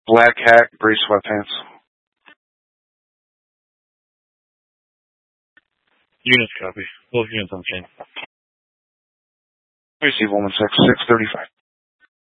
Black hat, gray sweatpants. Units copy. Both units on chain. Receive woman 6, 635.